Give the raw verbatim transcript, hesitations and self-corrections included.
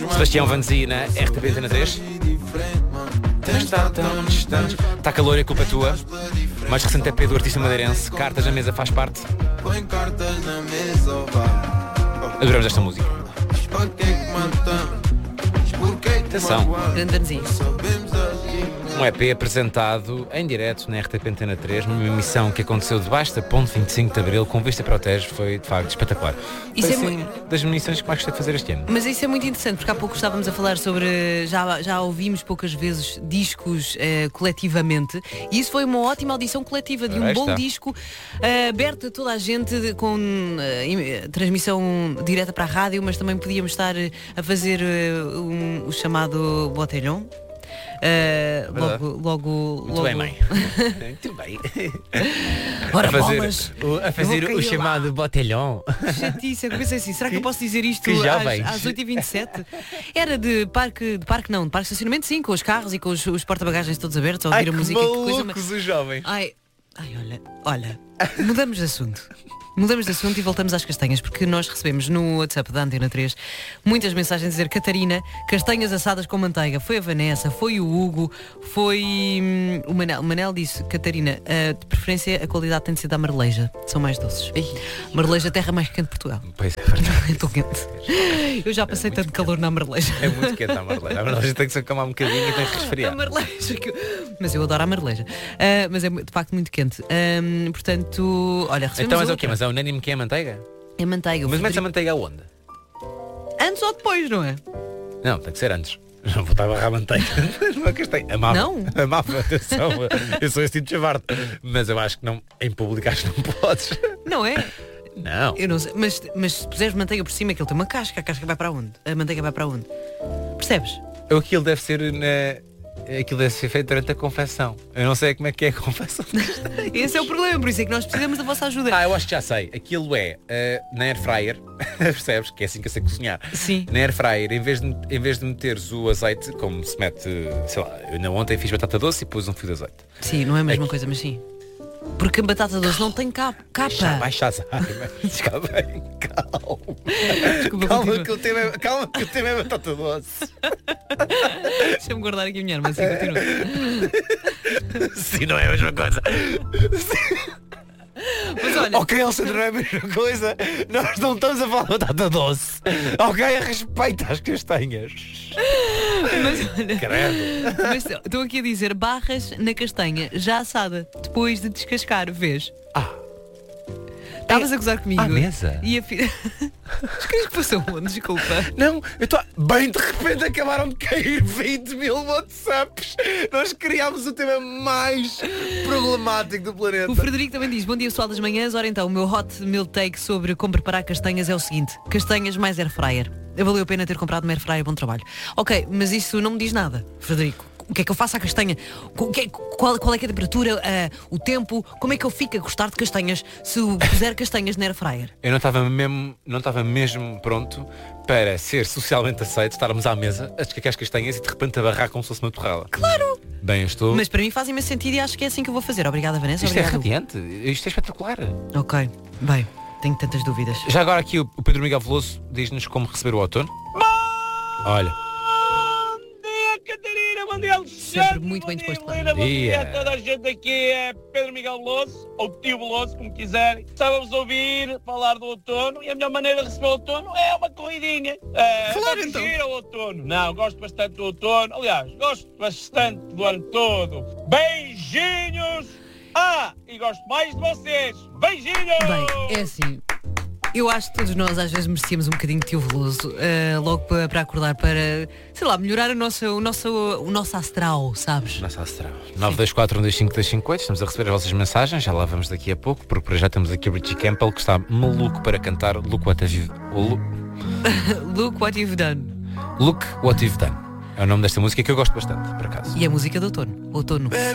Sebastião Vanzi na R T P Antena três. Está tão distante. Está calor e a culpa é tua. Mais recente é P do artista madeirense. Cartas na mesa faz parte. Adoramos esta música. Atenção. Grandanzinho. Um E P apresentado em direto na R T P Antena três, numa emissão que aconteceu debaixo da Ponte vinte e cinco de Abril, com vista para o Tejo. Foi de facto espetacular. Isso Foi é assim, das emissões que mais gostei de fazer este ano. Mas isso é muito interessante, porque há pouco estávamos a falar sobre. Já, já ouvimos poucas vezes discos uh, coletivamente, e isso foi uma ótima audição coletiva de um Aí bom está. disco uh, aberto a toda a gente, de- com uh, transmissão direta para a rádio, mas também podíamos estar uh, a fazer uh, um, o chamado botelhão. Uh, logo, logo, Muito logo... bem, mãe. Muito bem. Ora, a fazer, bolas, o, a fazer eu vou o cair chamado botelhão. Chatice, eu pensei assim, será que eu posso dizer isto que às, jovens. às oito e vinte e sete? Era de parque, de parque não, de parque de estacionamento sim, com os carros e com os, os porta-bagagens todos abertos, a Ai, ouvir que a música, que coisa. malucos os jovens. Ai, ai, olha, olha, mudamos de assunto. Mudamos de assunto e voltamos às castanhas, porque nós recebemos no WhatsApp da Antena três muitas mensagens a dizer: Catarina, castanhas assadas com manteiga. Foi a Vanessa, foi o Hugo, foi hum, o Manel. O Manel disse: Catarina, ah, de preferência a qualidade tem de ser da marleja, são mais doces. Marleja, terra mais quente de Portugal. Pois é verdade. Estou quente. Eu já passei tanto calor na marleja. É muito quente a marleja. A marleja tem que se acalmar um bocadinho e tem que A resfriar. marleja que eu- Mas eu adoro a marleja. Ah, mas é de facto muito quente. Ah, portanto, olha, recebemos Então, mas é o outra. quê? Mas é unânime que é a manteiga? É manteiga. o Mas metes a Frederico- manteiga aonde? Antes ou depois, não é? Não, tem que ser antes. Não vou estar a barrar a manteiga. Numa castanha. Amava. Não? Amava, atenção. Eu sou esse tipo de chavardo. Mas eu acho que não, em público acho que não podes. Não é? Não. Eu não sei. Mas, mas se puseres manteiga por cima, aquilo tem uma casca. A casca vai para onde? A manteiga vai para onde? Percebes? Eu, aquilo deve ser na... Aquilo deve ser feito durante a confecção. Eu não sei como é que é a confecção. Esse é o problema, por isso é que nós precisamos da vossa ajuda. Ah, eu acho que já sei. Aquilo é eh, na air fryer, percebes? Que é assim que eu sei cozinhar. Sim. Na air fryer, em vez, de, em vez de meteres o azeite, como se mete, sei lá, eu na ontem fiz batata doce e pus um fio de azeite. Sim, não é a mesma Aqui. coisa, mas sim. Porque a batata doce não tem cap- Já capa. baixas a água. Está bem, calma. Desculpa, Calma continua. que, o tema é, calma que o tema é batata doce. Deixa-me guardar aqui a minha arma, assim, continua. Sim, não é a mesma coisa. Mas olha, Ok, Alexandre, não é a mesma coisa. Nós não estamos a falar de batata doce. Ok, respeita as castanhas. mas olha. Credo. Mas estou aqui a dizer barras na castanha, já assada, depois de descascar, vês? Ah. Estavas a gozar comigo. À mesa? E a fi... Mas queres que passou onde? Desculpa. Não, eu estou. Bem, de repente acabaram de cair vinte mil WhatsApps. Nós criámos o tema mais problemático do planeta. O Frederico também diz: bom dia, pessoal das manhãs. Ora então, o meu hot meu take sobre como preparar castanhas é o seguinte: castanhas mais air fryer. Valeu a pena ter comprado uma air fryer, bom trabalho. Ok, mas isso não me diz nada, Frederico. O que é que eu faço à castanha? O que é- qual, qual é que é a temperatura, ah, o tempo? Como é que eu fico a gostar de castanhas se eu puser castanhas na air fryer? Eu não estava mesmo, não estava mesmo pronto para ser socialmente aceito, estarmos à mesa a descascar as castanhas e de repente a barrar como se fosse uma torrada. Claro! Bem, eu estou. Mas para mim faz imenso sentido e acho que é assim que eu vou fazer. Obrigada, Vanessa. Isto é Obrigado. radiante, isto é espetacular. Ok, bem, tenho tantas dúvidas. Já agora aqui o o Pedro Miguel Veloso diz-nos como receber o outono. Olha. Bom dia, Catarina, bom dia, Alexandre. Sempre muito bom bem dia, disposto. Helena, bom Dia. dia a toda a gente. Aqui é Pedro Miguel Veloso, ou Tio Veloso, como quiserem. Estávamos a ouvir falar do outono e a melhor maneira de receber o outono é uma corridinha. É, Claro, vamos então. ir ao outono. Não, gosto bastante do outono. Aliás, gosto bastante do ano todo. Beijinhos! Ah, e gosto mais de vocês. Beijinhos! Bem, é assim. Eu acho que todos nós às vezes merecíamos um bocadinho de tio Veloso, ah, logo para, para acordar, para, sei lá, melhorar o nosso, o nosso, o nosso astral, sabes? Nossa astral. nove dois quatro um dois cinco dois cinco oito. Estamos a receber as vossas mensagens. Já lá vamos daqui a pouco, porque por aí já temos aqui o Richie Campbell, que está maluco para cantar Look What I've Lu- Look what you've done. Look What You've Done. É o nome desta música que eu gosto bastante, por acaso. E a música do outono. Outono.